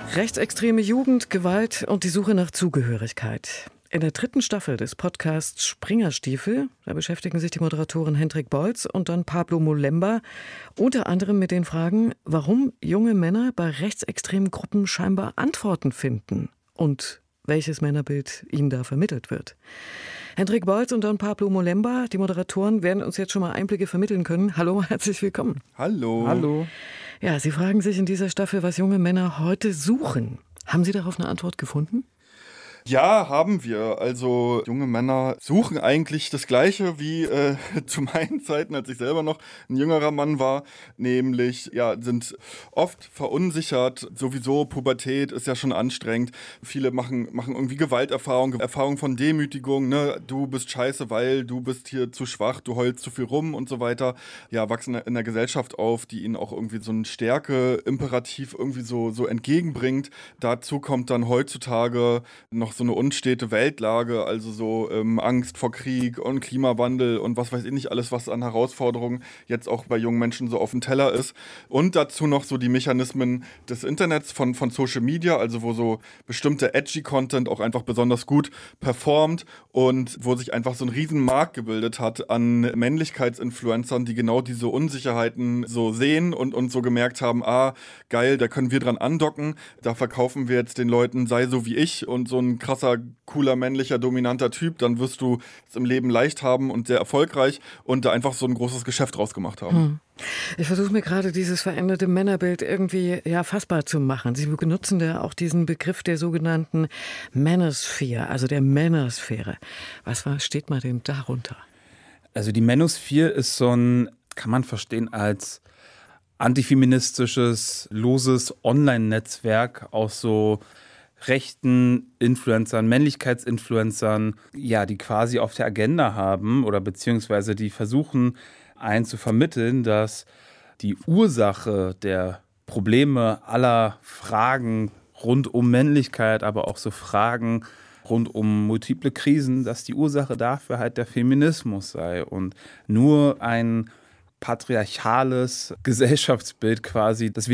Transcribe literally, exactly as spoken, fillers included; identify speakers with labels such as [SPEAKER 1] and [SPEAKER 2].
[SPEAKER 1] Rechtsextreme Jugend, Gewalt und die Suche nach Zugehörigkeit. In der dritten Staffel des Podcasts Springerstiefel, da beschäftigen sich die Moderatoren Hendrik Bolz und dann Pablo Molemba unter anderem mit den Fragen, warum junge Männer bei rechtsextremen Gruppen scheinbar Antworten finden und welches Männerbild ihnen da vermittelt wird. Hendrik Bolz und dann Pablo Molemba, die Moderatoren, werden uns jetzt schon mal Einblicke vermitteln können. Hallo, herzlich willkommen.
[SPEAKER 2] Hallo.
[SPEAKER 1] Hallo. Ja, Sie fragen sich in dieser Staffel, was junge Männer heute suchen. Haben Sie darauf eine Antwort gefunden?
[SPEAKER 2] Ja, haben wir. Also junge Männer suchen eigentlich das Gleiche wie äh, zu meinen Zeiten, als ich selber noch ein jüngerer Mann war. Nämlich, ja, sind oft verunsichert. Sowieso Pubertät ist ja schon anstrengend. Viele machen, machen irgendwie Gewalterfahrung, Erfahrung von Demütigung. Ne? Du bist scheiße, weil du bist hier zu schwach, du heulst zu viel rum und so weiter. Ja, wachsen in der Gesellschaft auf, die ihnen auch irgendwie so ein Stärke-Imperativ irgendwie so, so entgegenbringt. Dazu kommt dann heutzutage noch so eine unstete Weltlage, also so ähm, Angst vor Krieg und Klimawandel und was weiß ich nicht alles, was an Herausforderungen jetzt auch bei jungen Menschen so auf dem Teller ist. Und dazu noch so die Mechanismen des Internets von, von Social Media, also wo so bestimmte edgy Content auch einfach besonders gut performt und wo sich einfach so ein riesen Markt gebildet hat an Männlichkeitsinfluencern, die genau diese Unsicherheiten so sehen und, und so gemerkt haben, ah, geil, da können wir dran andocken, da verkaufen wir jetzt den Leuten, sei so wie ich und so ein krasser, cooler, männlicher, dominanter Typ, dann wirst du es im Leben leicht haben und sehr erfolgreich und da einfach so ein großes Geschäft draus gemacht haben.
[SPEAKER 1] Hm. Ich versuche mir gerade dieses veränderte Männerbild irgendwie ja, fassbar zu machen. Sie benutzen da auch diesen Begriff der sogenannten Manosphere, also der Männersphäre. Was steht mal denn darunter?
[SPEAKER 3] Also die Manosphere ist so ein, kann man verstehen als antifeministisches, loses Online-Netzwerk aus so rechten Influencern, Männlichkeitsinfluencern, ja, die quasi auf der Agenda haben oder beziehungsweise die versuchen, einen zu vermitteln, dass die Ursache der Probleme aller Fragen rund um Männlichkeit, aber auch so Fragen rund um multiple Krisen, dass die Ursache dafür halt der Feminismus sei und nur ein patriarchales Gesellschaftsbild quasi, das